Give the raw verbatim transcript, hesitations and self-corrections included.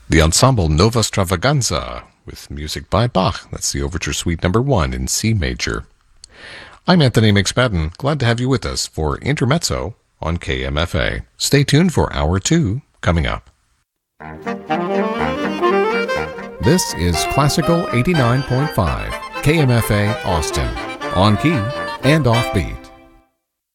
The ensemble Nova Stravaganza with music by Bach. That's the Overture Suite number one in C major. I'm Anthony McSpadden. Glad to have you with us for Intermezzo on K M F A. Stay tuned for Hour two coming up. This is Classical eighty-nine point five, K M F A Austin, on key and off beat.